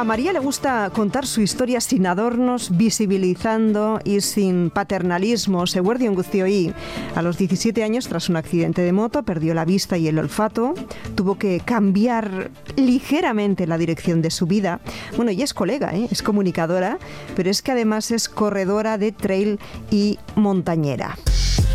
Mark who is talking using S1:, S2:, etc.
S1: A María le gusta contar su historia sin adornos, visibilizando y sin paternalismos. Eguerdion guztioi. A los 17 años, tras un accidente de moto, perdió la vista y el olfato. Tuvo que cambiar ligeramente la dirección de su vida. Bueno, ella es colega, es comunicadora, pero es que además es corredora de trail y montañera.